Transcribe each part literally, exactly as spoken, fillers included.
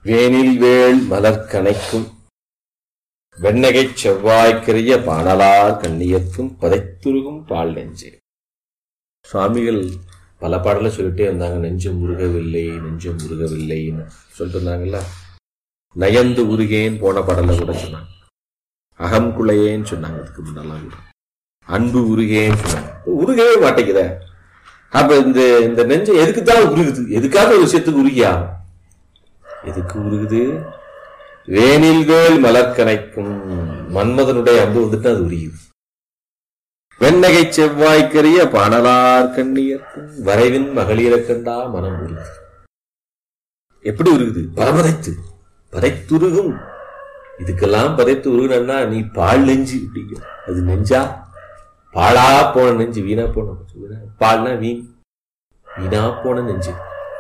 வேனில் வேள் மலர்கணைக்கும் வெண்ணகைச் செவ்வாய்க்கரிய பாணலார் கண்ணியத்தும் பதைத்துருகும் பால் நெஞ்சே. சுவாமிகள் பல பாடலை சொல்லிட்டே இருந்தாங்க. நெஞ்சம் உருகவில்லை, நெஞ்சம் உருகவில்லைன்னு சொல்லிட்டு இருந்தாங்கல்ல. நயந்து உருகேன்னு போன பாடலை கூட சொன்னாங்க. அகம் குலையேன்னு சொன்னாங்க. அதுக்கு முன்னெல்லாம் கூட அன்பு உருகேன்னு சொன்னாங்க. உருகவே மாட்டேங்குத. அப்ப இந்த இந்த நெஞ்சம் எதுக்குத்தான் உருகுது? எதுக்காக ஒரு விஷயத்துக்கு உருகியா? எதுக்கு உருகுது? வேனில் வேள் மலர்கணைக்கும் மன்மதனுடைய அன்பு வந்துட்டு அது உருகுது. வெண்ணகை செவ்வாய்க்கரிய பாணலார் கண்ணியர்க்கும் வரைவின் மகளிர கண்டா மனம் உருகுது. எப்படி உருகுது? பரபதைத்து பதைத்துருகும். இதுக்கெல்லாம் பதைத்து உருகுனா நீ பால் நெஞ்சு அப்படிங்க. அது நெஞ்சா? பாழா போன நெஞ்சு, வீணா போன. பால்னா வீண், வீணா போன நெஞ்சு.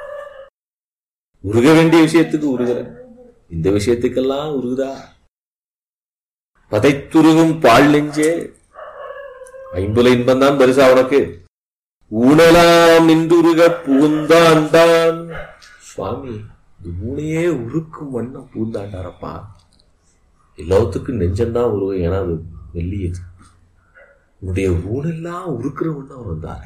உருக வேண்டிய விஷயத்துக்கு உருகுற, இந்த விஷயத்துக்கெல்லாம் உருகுதா? பதைத்துருகும் பால் நெஞ்சே. ஐம்புல இன்பம் தான் பெருசா உனக்கு. ஊனலாம் நின்றுருக பூந்தாண்டான். சுவாமி இந்த ஊனையே உருக்கும் வண்ணம் பூந்தாண்டாரப்பா. எல்லாத்துக்கும் நெஞ்சம்தான் உருவ. ஏன்னா அது வெள்ளியது. உன்னுடைய ஊனெல்லாம் உருக்குற வண்ணம் அவர் வந்தாரு.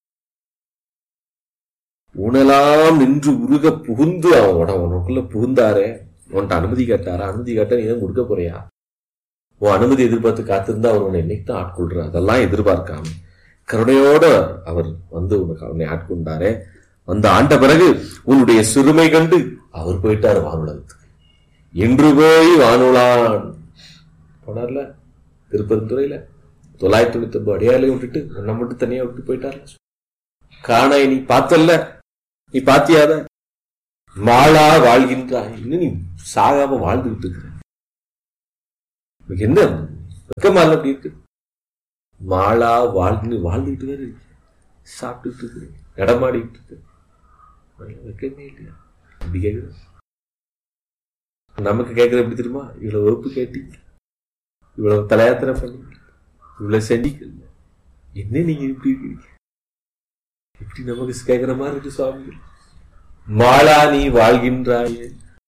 ஊனெல்லாம் நின்று உருக புகுந்து அவனோட உனக்குள்ள புகுந்தாரே. உன்கிட்ட அனுமதி கேட்டாரா? அனுமதி கேட்டா நீ தான் கொடுக்க போறியா? உன் அனுமதி எதிர்பார்த்து காத்திருந்தா அவர் உன்னை என்னைக்கு தான் ஆட்கொள்ற? அதெல்லாம் எதிர்பார்க்காம கருணையோட அவர் வந்து உனக்கு அவனை ஆட்கொண்டாரே. வந்து ஆண்ட பிறகு உன்னுடைய சிறுமை கண்டு அவர் போயிட்டாரு வானுலகத்துக்கு. என்று போய் வானுலான் போனார்ல திருப்பெருந்துறையில. தொள்ளாயிரத்தி தொண்ணூத்தி ஒன்பது அடியாலையும் விட்டுட்டு உன்னை மட்டும் தனியா விட்டு போயிட்டார்ல. காணாய் நீ பார்த்தல்ல, நீ பாத்தியாத? மாளா வாழ்கின்றாய். இன்னும் நீ சாகாம வாழ்ந்துகிட்டு இருக்கிற. என்ன வெக்கமால அப்படி இருக்கு? மாளா வாழ்ந்து வாழ்ந்துகிட்டு வேற இருக்கு. சாப்பிட்டுட்டு இருக்கு, இடமாடிட்டு இருக்கு. வெக்கமே இல்லையா? அப்படி கேட்குற. நமக்கு கேட்கற எப்படி தெரியுமா? இவ்வளவு வகுப்பு கேட்டீங்க, இவ்வளவு தலையாத்திரை பண்ணீங்க, இவ்வளவு செடிக்கல, என்ன நீங்க இப்படி இருக்கீங்க? இப்படி நமக்கு கேட்கிற மாதிரி இருக்கு சுவாமி. மாளா நீ வாழ்கின்றாயே.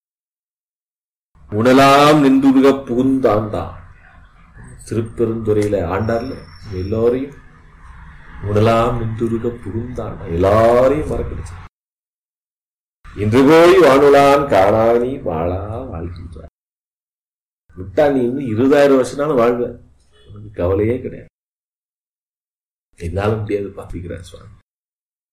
உணலாம் நின்றுருக புகுந்தாண்டா. திருப்பெருந்துறையில ஆண்டார்ல எல்லாரையும் உணலாம் நின்றுருக புகுந்தாண்டா. எல்லாரையும் மறக்கடிச்சு. இன்று போய் வானுலான் காணானி வாழா வாழ்கின்றாய். விட்டா நீ இன்னும் இருபதாயிரம் வருஷம்னாலும் வாழ்வ. உனக்கு கவலையே கிடையாது. என்னால முடியாது பாப்பிக்கிறார் சுவாமி.